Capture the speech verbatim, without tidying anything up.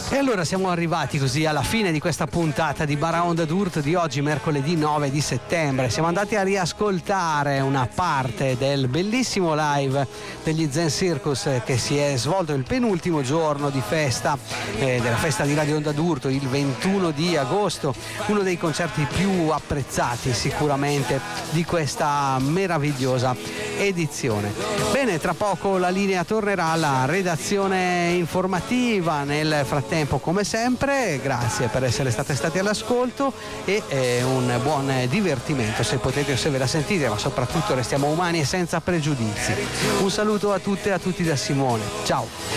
E allora siamo arrivati così alla fine di questa puntata di Baraonda d'Urto di oggi, mercoledì nove di settembre. Siamo andati a riascoltare una parte del bellissimo live degli Zen Circus che si è svolto il penultimo giorno di festa, eh, della festa di Radio Onda d'Urto, il ventuno di agosto, uno dei concerti più apprezzati sicuramente di questa meravigliosa edizione. Bene, tra poco la linea tornerà alla redazione informativa. Nel frattempo, come sempre, grazie per essere state stati all'ascolto e eh, un buon divertimento se potete o se ve la sentite, ma soprattutto restiamo umani e senza pregiudizi. Un saluto a tutte e a tutti da Simone. Ciao.